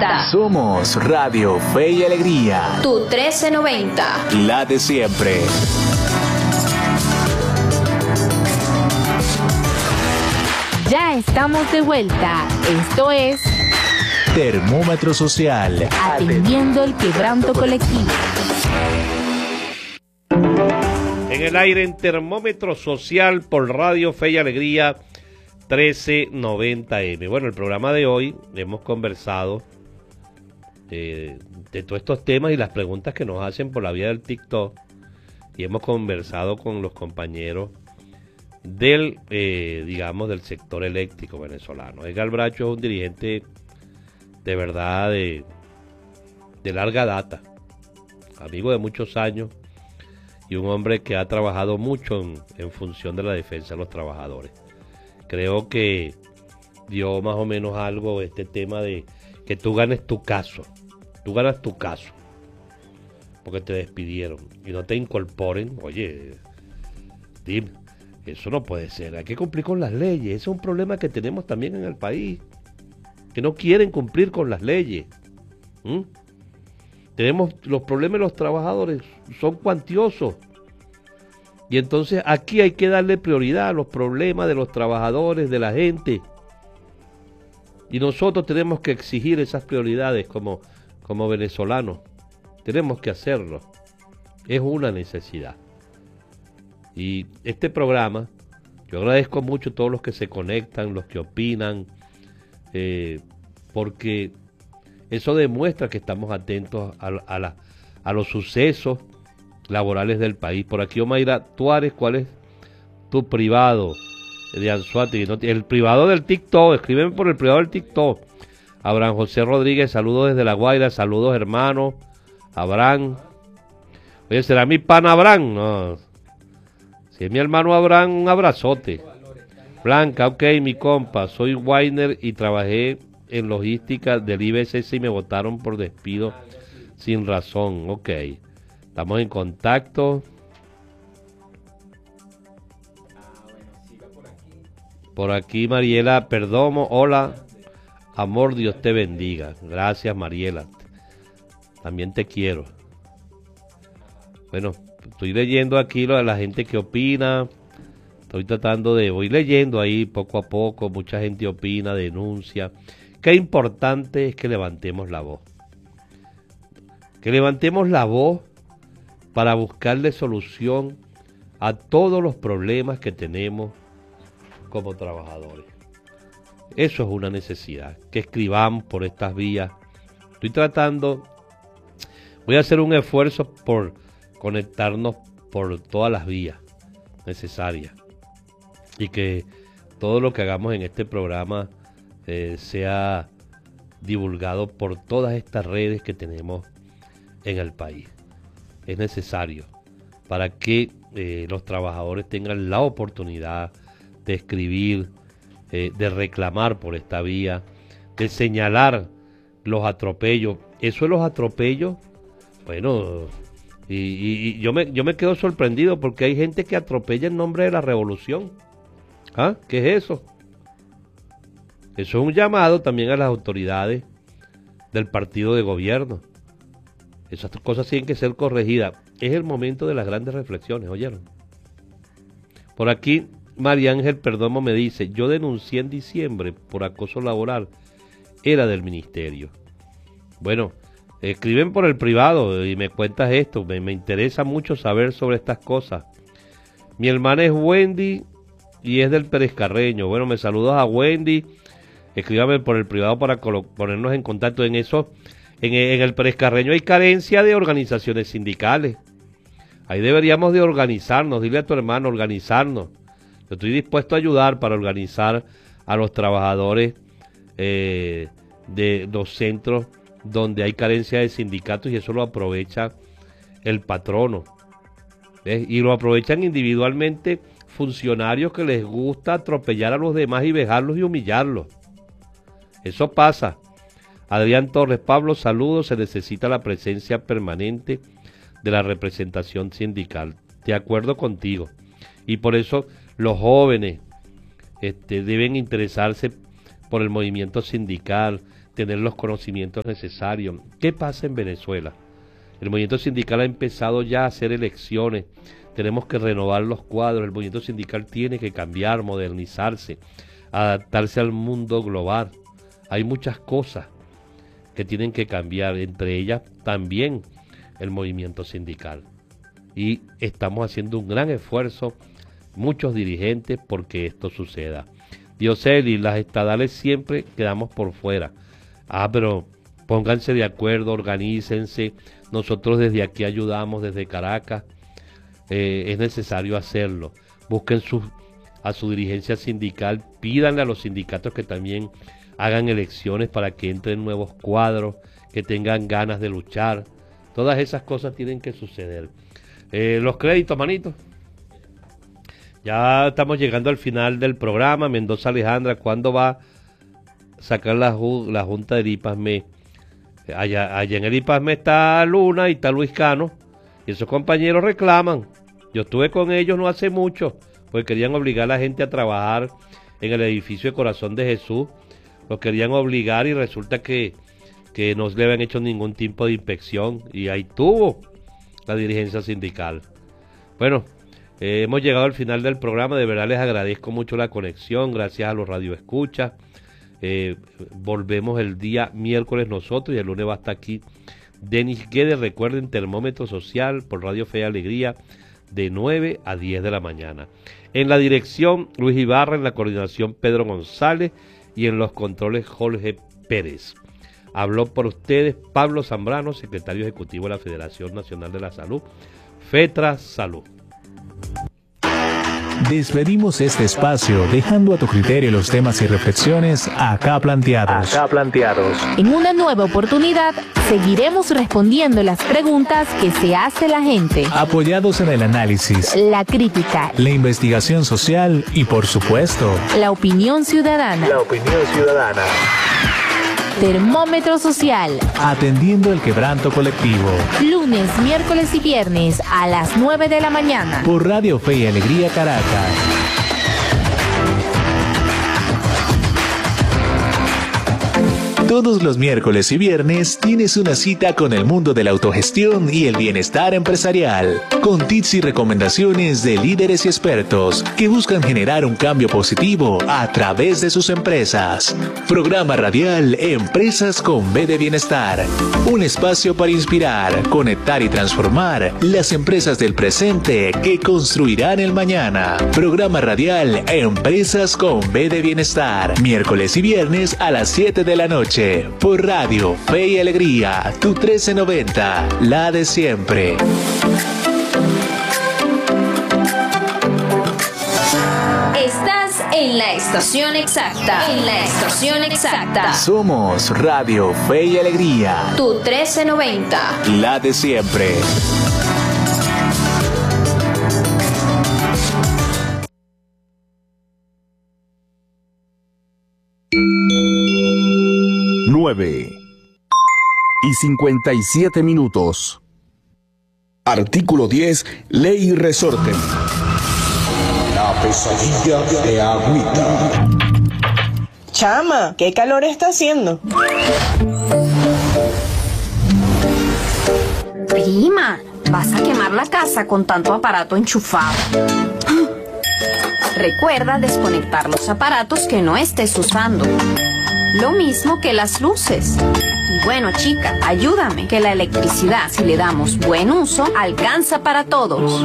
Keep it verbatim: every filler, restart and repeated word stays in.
noventa. Somos Radio Fe y Alegría. Tu trece noventa. La de siempre. Ya estamos de vuelta. Esto es Termómetro Social. Atendiendo el quebranto colectivo. En el aire en Termómetro Social por Radio Fe y Alegría trece noventa eme. Bueno, el programa de hoy hemos conversado eh, de todos estos temas y las preguntas que nos hacen por la vía del TikTok, y hemos conversado con los compañeros del, eh, digamos, del sector eléctrico venezolano. Edgar Bracho es un dirigente de verdad de, de larga data, amigo de muchos años, y un hombre que ha trabajado mucho en, en función de la defensa de los trabajadores. Creo que dio más o menos algo este tema de que tú ganes tu caso, tú ganas tu caso, porque te despidieron y no te incorporen. Oye, dime, eso no puede ser, hay que cumplir con las leyes. Ese es un problema que tenemos también en el país, que no quieren cumplir con las leyes. ¿Mm? Tenemos los problemas de los trabajadores, son cuantiosos. Y entonces aquí hay que darle prioridad a los problemas de los trabajadores, de la gente. Y nosotros tenemos que exigir esas prioridades como, como venezolanos. Tenemos que hacerlo. Es una necesidad. Y este programa, yo agradezco mucho a todos los que se conectan, los que opinan, eh, porque eso demuestra que estamos atentos a, a, la, a los sucesos laborales del país. Por aquí Omaira Tuárez, ¿cuál es tu privado de Anzuati? El privado del TikTok, escríbeme por el privado del TikTok. Abraham José Rodríguez, saludos desde La Guaira, saludos hermano. Abraham, oye, ¿será mi pan Abraham? No, si es mi hermano Abraham, un abrazote. Blanca, ok, mi compa, soy Weiner y trabajé en logística del I B C S y me votaron por despido sin razón. Ok, estamos en contacto. Por aquí Mariela Perdomo, hola, amor, Dios te bendiga. Gracias Mariela, también te quiero. Bueno, estoy leyendo aquí lo de la gente que opina. Estoy tratando de, voy leyendo ahí poco a poco, mucha gente opina, denuncia. Qué importante es que levantemos la voz. Que levantemos la voz para buscarle solución a todos los problemas que tenemos como trabajadores. Eso es una necesidad, que escribamos por estas vías. Estoy tratando, voy a hacer un esfuerzo por conectarnos por todas las vías necesarias y que todo lo que hagamos en este programa eh, sea divulgado por todas estas redes que tenemos en el país. Es necesario para que eh, los trabajadores tengan la oportunidad de escribir, eh, de reclamar por esta vía, de señalar los atropellos. Eso de los atropellos, bueno, y, y, y yo me yo me quedo sorprendido porque hay gente que atropella en nombre de la revolución. ¿Ah? ¿Qué es eso? Eso es un llamado también a las autoridades del partido de gobierno. Esas cosas tienen que ser corregidas. Es el momento de las grandes reflexiones, ¿oyeron? Por aquí, María Ángel Perdomo me dice, yo denuncié en diciembre por acoso laboral, era del ministerio. Bueno, escriben por el privado y me cuentas esto, me, me interesa mucho saber sobre estas cosas. Mi hermana es Wendy y es del Pérez Carreño. Bueno, me saludas a Wendy, escríbame por el privado para ponernos en contacto en eso. En, en el Pérez Carreño hay carencia de organizaciones sindicales. Ahí deberíamos de organizarnos, dile a tu hermano, organizarnos. Yo estoy dispuesto a ayudar para organizar a los trabajadores eh, de los centros donde hay carencia de sindicatos y eso lo aprovecha el patrono. ¿Ves? Y lo aprovechan individualmente funcionarios que les gusta atropellar a los demás y vejarlos y humillarlos. Eso pasa. Adrián Torres, Pablo, saludos, se necesita la presencia permanente de la representación sindical. De acuerdo contigo. Y por eso los jóvenes este, deben interesarse por el movimiento sindical, tener los conocimientos necesarios. ¿Qué pasa en Venezuela? El movimiento sindical ha empezado ya a hacer elecciones. Tenemos que renovar los cuadros. El movimiento sindical tiene que cambiar, modernizarse, adaptarse al mundo global. Hay muchas cosas que tienen que cambiar, entre ellas también el movimiento sindical. Y estamos haciendo un gran esfuerzo, muchos dirigentes, porque esto suceda. Dioseli, las estadales siempre quedamos por fuera. Ah, pero pónganse de acuerdo, organícense. Nosotros desde aquí ayudamos, desde Caracas. Eh, es necesario hacerlo. Busquen su, a su dirigencia sindical, pídanle a los sindicatos que también hagan elecciones para que entren nuevos cuadros, que tengan ganas de luchar. Todas esas cosas tienen que suceder. Eh, los créditos, manito. Ya estamos llegando al final del programa. Mendoza Alejandra, ¿cuándo va a sacar la, la Junta del I P A S M E? Allá, allá en el I P A S M E está Luna y está Luis Cano, y esos compañeros reclaman. Yo estuve con ellos no hace mucho, porque querían obligar a la gente a trabajar en el edificio de Corazón de Jesús. Los querían obligar y resulta que, que no le habían hecho ningún tipo de inspección, y ahí tuvo la dirigencia sindical. Bueno, eh, hemos llegado al final del programa. De verdad les agradezco mucho la conexión, gracias a los radioescuchas. Eh, volvemos el día miércoles nosotros, y el lunes va a estar aquí Denis Guedes. Recuerden, Termómetro Social por Radio Fe y Alegría, de nueve a diez de la mañana. En la dirección, Luis Ibarra. En la coordinación, Pedro González. Y en los controles, Jorge Pérez. Habló por ustedes Pablo Zambrano, secretario ejecutivo de la Federación Nacional de la Salud, FETRA Salud. Despedimos este espacio dejando a tu criterio los temas y reflexiones acá planteados. Acá planteados. En una nueva oportunidad, seguiremos respondiendo las preguntas que se hace la gente. Apoyados en el análisis, La crítica, la investigación social y, por supuesto, la opinión ciudadana. la opinión ciudadana. Termómetro Social. Atendiendo el quebranto colectivo. Lunes, miércoles y viernes a las nueve de la mañana. Por Radio Fe y Alegría Caracas. Todos los miércoles y viernes tienes una cita con el mundo de la autogestión y el bienestar empresarial, con tips y recomendaciones de líderes y expertos que buscan generar un cambio positivo a través de sus empresas. Programa radial Empresas con B de Bienestar, un espacio para inspirar, conectar y transformar las empresas del presente que construirán el mañana. Programa radial Empresas con B de Bienestar, miércoles y viernes a las siete de la noche. Por Radio Fe y Alegría, tu trece noventa, la de siempre. Estás en la estación exacta. En la estación exacta. Somos Radio Fe y Alegría, Tu trece noventa. la de siempre. nueve y cincuenta y siete minutos. Artículo diez, Ley y Resorte. La pesadilla de Agüita. Chama, ¿qué calor está haciendo? Prima, vas a quemar la casa con tanto aparato enchufado. Recuerda desconectar los aparatos que no estés usando. Lo mismo que las luces. Y bueno, chica, ayúdame, que la electricidad, si le damos buen uso, alcanza para todos.